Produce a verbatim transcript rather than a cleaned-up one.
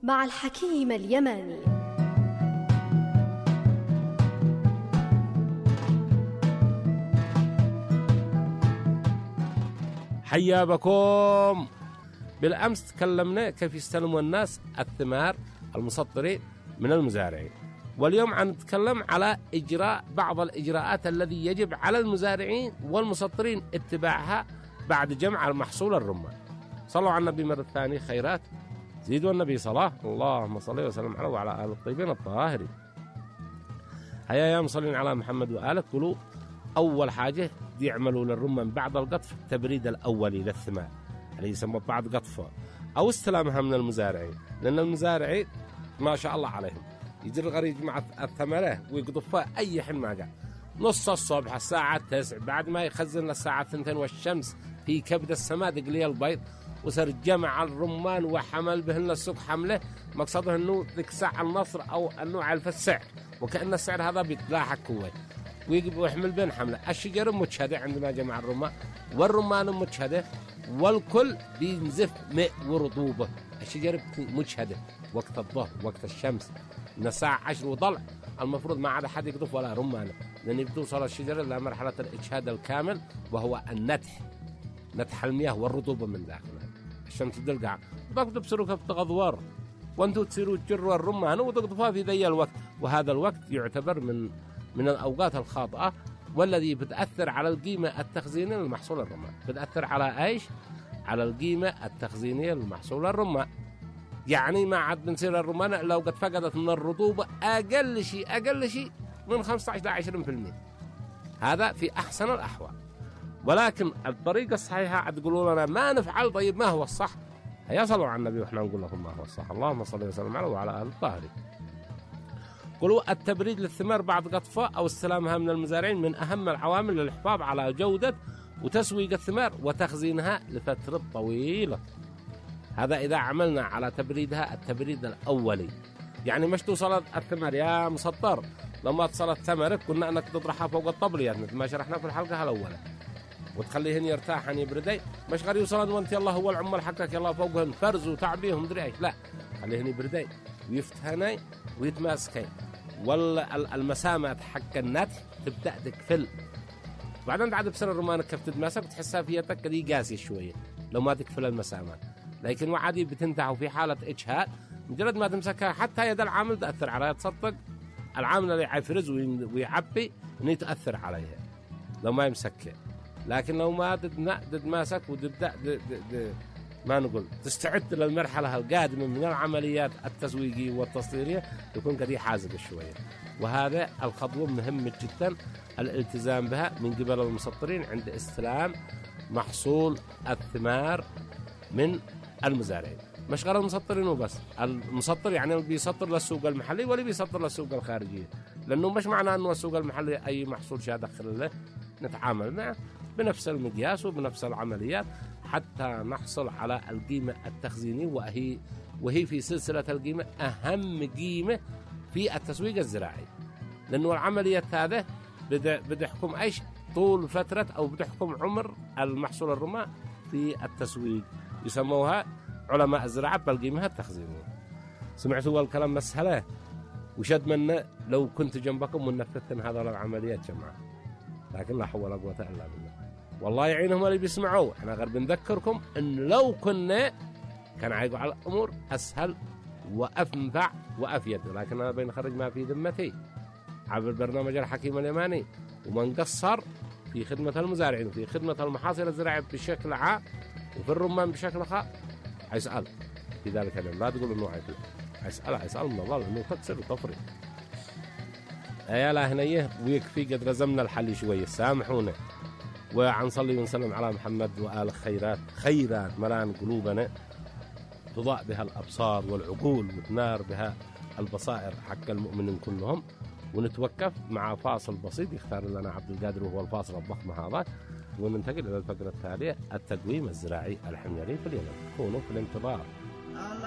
مع الحكيم اليماني. حيا بكم. بالأمس تكلمنا كيف يستلموا الناس الثمار المسطرين من المزارعين، واليوم نتكلم على إجراء بعض الإجراءات الذي يجب على المزارعين والمسطرين اتباعها بعد جمع المحصول الرمان. صلوا على النبي مرة ثانية خيرات، زيدوا النبي صلاة، اللهم صل وسلم عليه وعلى آله الطيبين الطاهرين. هيا يا مصلين على محمد وآله. قولوا أول حاجة يعملوا للرمان بعد القطف التبريد الأولي للثمار اللي يسمى بعد قطفه أو استلامها من المزارعين، لأن المزارعين ما شاء الله عليهم يجي الغريق مع الثمرة ويقطفها أي حين ما قال نص الصبح الساعة تسع، بعد ما يخزن للساعة اثنتين والشمس في كبد السماء دقلي البيض، وصار جمع الرمان وحمل بهن السوق حمله، مقصده أنه ذيك ساعة النصر أو أنه عرف السعر، وكأن السعر هذا بيتلاحق كوي ويحمل بين حمله. الشجر مجهدة عندما جمع الرمان، والرمان مجهدة، والكل بينزف ماء ورطوبة. الشجر مجهدة وقت الظهر وقت الشمس من الساعة عشر وضلع، المفروض ما عاد حد يقطف ولا رمانة، لأن بتوصل الشجرة إلى مرحلة الإجهاد الكامل، وهو النتح، نتح المياه والرطوبة من داخلها. الشمس تدلقع وتقطف سروكها بتغضوار، وانتوا تصيروا تجروا الرمانة وتقطفها في ذي الوقت، وهذا الوقت يعتبر من من الأوقات الخاطئة، والذي بتأثر على القيمة التخزينية للمحصول الرمان. بتأثر على إيش؟ على القيمة التخزينية للمحصول الرمان. يعني ما عاد بنصير الرمان لو قد فقدت من الرطوبة أقل شيء أقل شيء من خمسة عشر إلى عشرين بالمئة، هذا في أحسن الأحوال. ولكن الطريقة الصحيحة تقولوا لنا ما نفعل. طيب ما هو الصح؟ هيصلوا على النبي وإحنا نقول لكم ما هو الصح، اللهم صل وسلم عليه وعلى آله الطاهرين. قولوا التبريد للثمار بعد قطفها أو استلامها من المزارعين من أهم العوامل للحفاظ على جودة وتسويق الثمار وتخزينها لفترة طويلة. هذا إذا عملنا على تبريدها التبريد الأولي. يعني مش توصل الثمار يا مسطر لما تصلت ثمرك كنا أنك تطرحها فوق الطبليات مثل ما شرحنا في الحلقة الأولى، وتخليهن يرتاحن يبردين، مش غير يوصلن وانت يلا هو العمال حقك يلا فوقهن فرز وتعبيهم دري ايش، لا، خليهن يبردين ويفتهنين ويتماسكين، والمسامات حق النتح تبدأ تكفل. بعدين بعد بسر الرمان كيف تتماسك وتحسها في يدك دي قاسية شوية لو ما تكفل المسامات، لكن وعادي بتنتهي في حالة إجهاد مجرد ما تمسكها. حتى يد العامل تأثر عليها، تصدق العامل اللي يفرز ويعبي إنه يتأثر عليها لو ما يمسكها. لكن لو ما تتماسك وتبدأ ما نقول تستعد للمرحلة القادمة من العمليات التسويقية والتصديرية، تكون كذي حازق شوية. وهذا الخطوة مهمة جدا الالتزام بها من قبل المسطرين عند استلام محصول الثمار من المزارعين. مش غير المسطرين وبس، المسطر يعني اللي بيسطر للسوق المحلي واللي بيسطر للسوق الخارجي، لأنه مش معنى أنه السوق المحلي أي محصول شيء دخل له نتعامل معه بنفس المقياس وبنفس العمليات حتى نحصل على القيمة التخزينية، وهي وهي في سلسلة القيمة أهم قيمة في التسويق الزراعي، لأنه العمليات هذا بدحكم إيش طول فترة أو بدحكم عمر المحصول الرمان في التسويق، يسموها علماء الزراعة بالقيمة التخزينية. سمعتوا الكلام مسهلة وشد منا لو كنت جنبكم ونفذتن هذا العمليات جماعة، لكن لا حول ولا قوة إلا بالله. والله يعينهم اللي بيسمعوا. احنا غير بنذكركم ان لو كنا كان عايقوا على الامور اسهل وافنفع وافيد، لكن انا بنخرج ما في ذمتي عبر برنامج الحكيم اليماني، وما نقصر في خدمة المزارعين وفي خدمة المحاصيل الزراعية بشكل عام وفي الرمان بشكل خاص. هيسأل في ذلك اليوم، لا تقول انه عيب، هيسأل هيسأل من الله انه تكسر وتفرق. يا لا هنيه ويكفي قد رزمنا الحل شوية، سامحونا. وعنصلي ونسلم على محمد وآل خيرات خيرات ملان قلوبنا تضاء بها الأبصار والعقول وتنار بها البصائر حق المؤمنين كلهم. ونتوقف مع فاصل بسيط يختار لنا عبد القادر وهو الفاصل الضخم هذا، وننتقل إلى الفقرة التالية التقويم الزراعي الحميري في اليمن. كونوا في الانتظار.